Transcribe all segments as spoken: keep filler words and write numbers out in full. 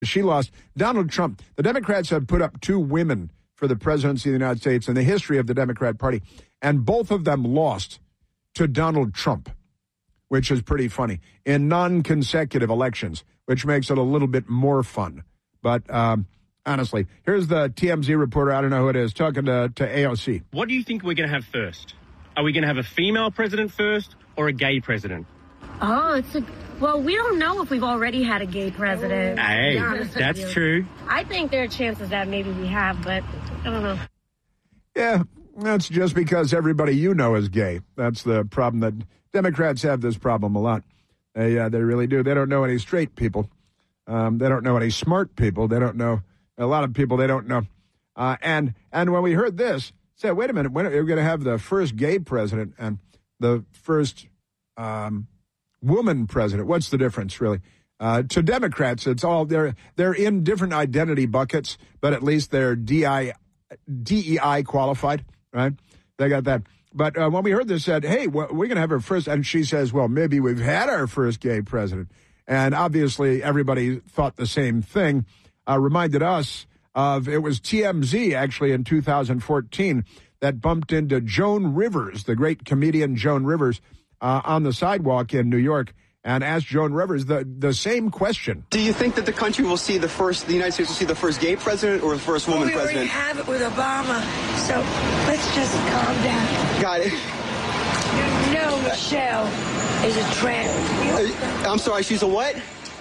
She lost. Donald Trump. The Democrats have put up two women for the presidency of the United States in the history of the Democrat Party, and both of them lost to Donald Trump, which is pretty funny, in non-consecutive elections, which makes it a little bit more fun. But um, honestly, here's the T M Z reporter, I don't know who it is, talking to, to A O C. What do you think we're going to have first? Are we going to have a female president first or a gay president? Oh, it's a... Well, we don't know if we've already had a gay president. Hey, that's true. I think there are chances that maybe we have, but I don't know. Yeah, that's just because everybody you know is gay. That's the problem. That Democrats have this problem a lot. They uh, they really do. They don't know any straight people. Um, they don't know any smart people. They don't know a lot of people. They don't know. Uh, and and when we heard this, said, wait a minute, when are we going to have the first gay president and the first um, woman president? What's the difference, really? Uh, to Democrats, it's all they're they're in different identity buckets, but at least they're D I, D E I qualified, right? They got that. But uh, when we heard this, said, hey, well, we're going to have our first, and she says, well, maybe we've had our first gay president. And obviously everybody thought the same thing. Uh, reminded us of, it was T M Z actually in two thousand fourteen that bumped into Joan Rivers, the great comedian Joan Rivers, uh, on the sidewalk in New York, and asked Joan Rivers the, the same question. Do you think that the country will see the first, the United States will see the first gay president or the first woman well, we president? We already have it with Obama, so let's just calm down. Got it. You know Michelle is a trans. Uh, I'm sorry, she's a what?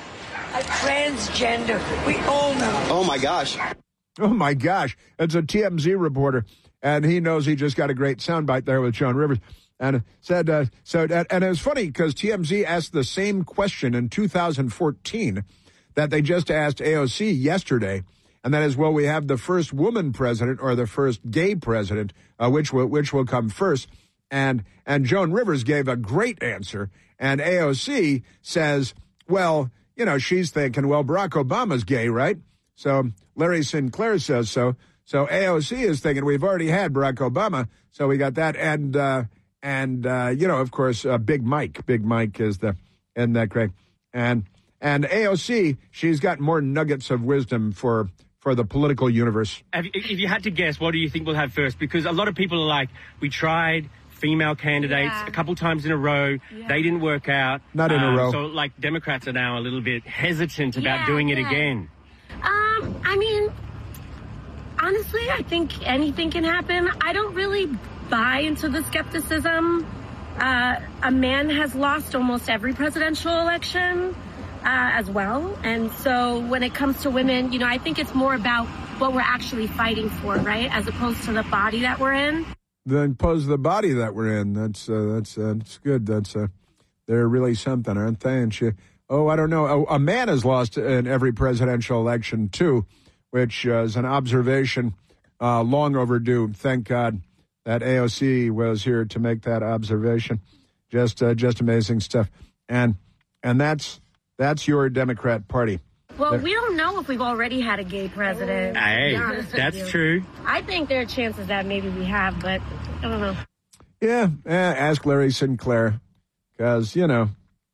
A transgender. We all know. Oh, my gosh. Oh, my gosh. It's a T M Z reporter, and he knows he just got a great soundbite there with Joan Rivers. And said, uh, so, and it was funny because T M Z asked the same question in two thousand fourteen that they just asked A O C yesterday. And that is, will we have the first woman president or the first gay president, uh, which will, which will come first? And, and Joan Rivers gave a great answer. And A O C says, well, you know, she's thinking, well, Barack Obama's gay, right? So Larry Sinclair says so. So A O C is thinking we've already had Barack Obama. So we got that. And, uh, And, uh, you know, of course, uh, Big Mike. Big Mike is the, isn't that great? And, and A O C, she's got more nuggets of wisdom for, for the political universe. If you had to guess, what do you think we'll have first? Because a lot of people are like, we tried female candidates yeah. a couple times in a row. Yeah. They didn't work out. Not in um, a row. So, like, Democrats are now a little bit hesitant about yeah, doing it yeah. again. Um, I mean, honestly, I think anything can happen. I don't really buy into the skepticism. Uh, a man has lost almost every presidential election uh, as well. And so when it comes to women, you know, I think it's more about what we're actually fighting for, right? As opposed to the body that we're in. Then pose the body that we're in. That's uh, that's uh, that's good. That's uh, they're really something, aren't they? And she, oh, I don't know. A, a man has lost in every presidential election too, which uh, is an observation uh, long overdue. Thank God that A O C was here to make that observation. Just uh, just amazing stuff. And and that's that's your Democrat Party. Well, we don't know if we've already had a gay president. Hey, that's true. I think there are chances that maybe we have, but I don't know. Yeah, eh, ask Larry Sinclair, because, you know,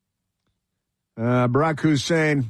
uh, Barack Hussein,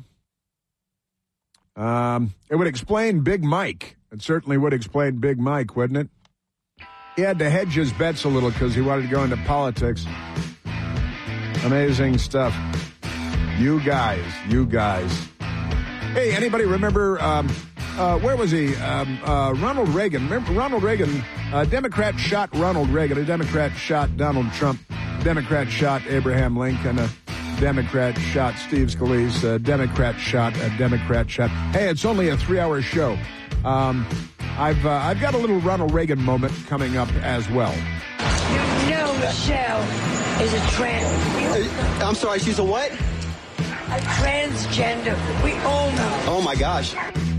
um, it would explain Big Mike. It certainly would explain Big Mike, wouldn't it? He had to hedge his bets a little because he wanted to go into politics. Amazing stuff. You guys, you guys. Hey, anybody remember, um, uh, where was he? Um, uh, Ronald Reagan. Remember Ronald Reagan? A Democrat shot Ronald Reagan. A Democrat shot Donald Trump. Democrat shot Abraham Lincoln. A Democrat shot Steve Scalise. A Democrat shot a Democrat shot. Hey, it's only a three-hour show. Um, I've uh, I've got a little Ronald Reagan moment coming up as well. You know Michelle is a trans. Uh, I'm sorry, she's a what? A transgender. We all know. Oh, my gosh.